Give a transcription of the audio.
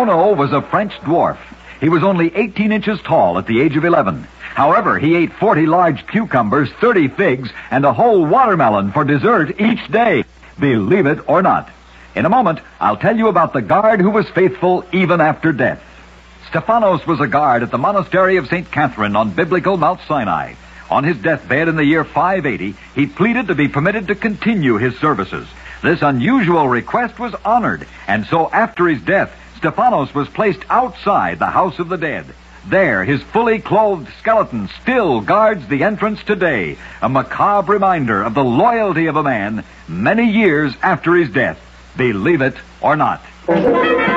Stefano was a French dwarf. He was only 18 inches tall at the age of 11. However, he ate 40 large cucumbers, 30 figs, and a whole watermelon for dessert each day. Believe it or not. In a moment, I'll tell you about the guard who was faithful even after death. Stephanos was a guard at the monastery of St. Catherine on biblical Mount Sinai. On his deathbed in the year 580, he pleaded to be permitted to continue his services. This unusual request was honored, and so after his death, Stephanos was placed outside the house of the dead. There, his fully clothed skeleton still guards the entrance today, a macabre reminder of the loyalty of a man many years after his death. Believe it or not.